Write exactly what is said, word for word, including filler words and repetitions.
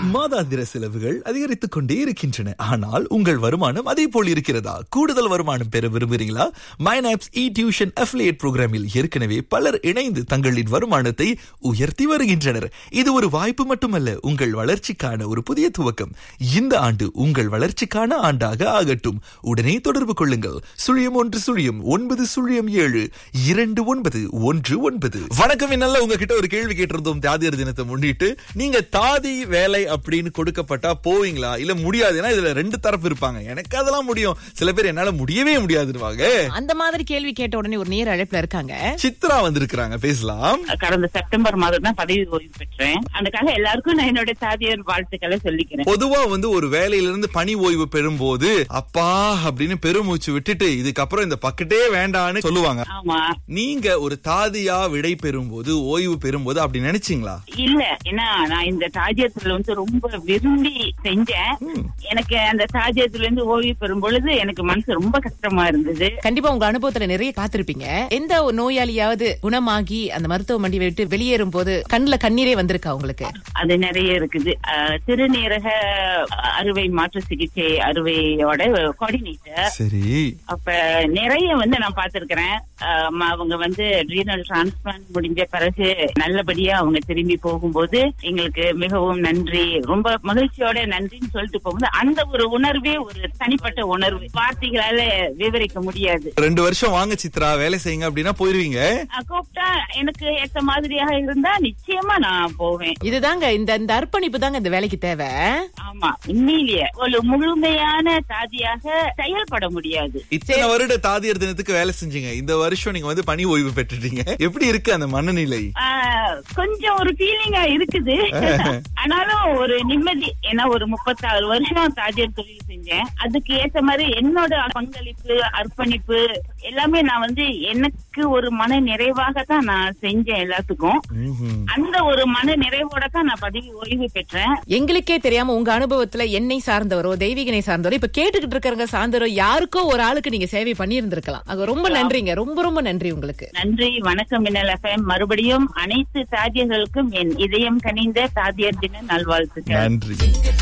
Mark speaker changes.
Speaker 1: மாதாந்திர செலவுகள் அதிகரித்துக் கொண்டே இருக்கின்றன. ஆனால் உங்கள் வருமானம் அதே போல் இருக்கிறதா? கூடுதல் வருமானம் பெற விரும்புகிறீங்களா? மைனாப்ஸ் இ டியூஷன் அஃபிலியேட் புரோகிராமில் ஏற்கனவே பலர் இணைந்து தங்களின் வருமானத்தை உயர்த்தி வருகின்றனர். இது ஒரு வாய்ப்பு மட்டுமல்ல, உங்கள் வளர்ச்சிக்கான ஒரு புதிய துவக்கம். இந்த ஆண்டு உங்கள் வளர்ச்சிக்கான ஆண்டாக ஆகட்டும். உடனே தொடர்பு கொள்ளுங்கள். சுழியம் ஒன்று சுழியம் ஒன்பது சுழியம் ஏழு இரண்டு ஒன்பது ஒன்று ஒன்பது. வணக்கம். என்னால உங்ககிட்ட ஒரு கேள்வி கேட்டிருந்தோம் தாதியர் தினத்தை முன்னிட்டு. நீங்க தாதி வேலை அப்படின்னு கொடுக்கப்பட்டா போவீங்களா இல்ல முடியாதுன்னா? இதுல ரெண்டு தரப்பு இருப்பாங்க. எனக்கு அதெல்லாம் முடியும், சில பேர் என்னால முடியவே முடியாதுன்னு.
Speaker 2: அந்த மாதிரி கேள்வி கேட்ட உடனே ஒரு நேர அழைப்புல இருக்காங்க.
Speaker 1: சித்ரா வந்திருக்காங்க, பேசலாம்.
Speaker 3: கடந்த செப்டம்பர் மாதம் தான் பதவி ஓய்வு பெற்றேன். அதுக்காக எல்லாருக்கும் நான் என்னோட தாதியர் வாழ்த்துக்களை சொல்லிக்கிறேன்.
Speaker 1: பொதுவா வந்து ஒரு வேலையிலிருந்து பணி ஓய்வு பெறும்போது அப்பா அப்படின்னு பெருமூச்சு விட்டுட்டு இதுக்கப்புறம் இந்த பக்கெட்டே வேண்டான்னு சொல்லுவாங்க.
Speaker 3: ஆமா.
Speaker 1: நீங்க ஒரு தாதியா விடை பெறும்போது ஓய்வு பெறும்போது அப்படி நினைச்சீங்களா?
Speaker 3: இல்ல, ஏன்னா நான் இந்த தாஜியத்துல வந்து ரொம்ப விரும்பி செஞ்சேன். எனக்கு அந்த தாஜியத்துல இருந்து ஓய்வு பெறும் பொழுது எனக்கு மனசு ரொம்ப கஷ்டமா இருந்தது.
Speaker 2: கண்டிப்பா உங்க அனுபவத்துல நிறைய பார்த்திருப்பீங்க. எந்த நோயாளியாவது குணமாகி அந்த மருத்துவமனை விட்டு வெளியேறும் போது கண்ணுல கண்ணீரே வந்திருக்கா உங்களுக்கு?
Speaker 3: அது நிறைய இருக்குது. சிறுநீரக அறுவை மாற்று சிகிச்சை அறுவையோட கோஆர்டினேட்டர்.
Speaker 1: சரி.
Speaker 3: அப்ப நிறைய வந்து நான் பார்த்திருக்கிறேன். அவங்க வந்து ரீனல் டிரான்ஸ்பிளான்ட் முடிஞ்ச பிறகு நல்லபடியா அவங்க திரும்பி போகும்போது எங்களுக்கு மிகவும் நன்றி, ரொம்ப மகிழ்ச்சியோட நன்றின்னு சொல்லிட்டு போகும்போது அந்த ஒரு உணர்வே ஒரு தனிப்பட்ட உணர்வு, வார்த்தைகளால விவரிக்க முடியாது.
Speaker 1: ரெண்டு வருஷம் வாங்க சித்ரா வேலை செய்யுங்க அப்படின்னா போயிருவீங்க?
Speaker 3: கூப்பிட்டா எனக்கு ஏற்ற மாதிரியாக இருந்தா நிச்சயமா நான் போவேன்.
Speaker 2: இதுதாங்க இந்த இந்த அர்ப்பணிப்பு தாங்க இந்த வேலைக்கு தேவை.
Speaker 3: ஆமா, உண்மையிலேயே ஒரு முழுமையான தாதியாக செயல்பட முடியாது.
Speaker 1: இத்தனை வருட தாதியர் தினத்துக்கு வேலை செஞ்சீங்க, இந்த வருஷம் நீங்க வந்து பணி ஓய்வு பெற்றுட்டீங்க. எப்படி இருக்கு அந்த மனநிலை?
Speaker 3: கொஞ்சம் ஒரு ஃபீலிங்கா இருக்குது. ஆனாலும் ஒரு நிம்மதி. ஏன்னா ஒரு முப்பத்தாறு வருஷம் தாதியர் தொழில் செஞ்சேன். அதுக்கு ஏற்ற மாதிரி என்னோட பங்களிப்பு அர்ப்பணிப்பு எல்லாமே நான் வந்து எனக்கு ஒரு மன நிறைவாக தான் நான் செஞ்சேன் எல்லாத்துக்கும். அந்த ஒரு மன நிறைவோட தான் நான் பதவி ஓய்வு பெற்றேன்.
Speaker 2: எங்களுக்கே தெரியாம உங்க அனுபவத்துல என்னை சார்ந்தவரோ தெய்வீகனை சார்ந்தவரோ இப்ப கேட்டுக்கிட்டு இருக்கிறவங்க சார்ந்தவரோ யாருக்கோ ஒரு ஆளுக்கு நீங்க சேவை பண்ணி இருந்திருக்கலாம். அது ரொம்ப நன்றிங்க, ரொம்ப ரொம்ப நன்றி உங்களுக்கு.
Speaker 3: நன்றி. வணக்கம் மின்னல் எஃப்எம். மறுபடியும் அனைத்து தாதியர்களுக்கும் என் இதயம் கனிந்த தாதியர் தின நல்வாழ்த்துக்கள்.
Speaker 1: நன்றி.